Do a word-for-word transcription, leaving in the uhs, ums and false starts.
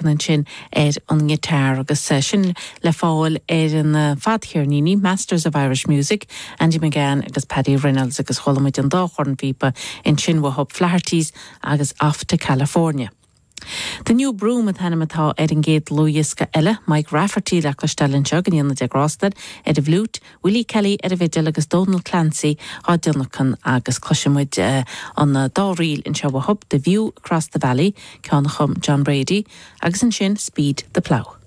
an sin ar an guitar agus sin le fáil ar an fadchéirníní Masters of Irish Music, Andy McGann agus Paddy Reynolds agus cholamid an dá chorn bhípa in sin wahop Flaherty's agus off to California. The new broom at Hanamatá ar an géad Lúisca eile, Mike Rafferty le clostalin seog in de Grostad, ar a bhlút, Willie Kelly ar a vidal agus Donald Clancy á Dilnachan agus cloisimuid uh, an uh, dá riil in seo wahop The View Across the Valley, ceannachum John Brady, agus an sin Speed the Plough.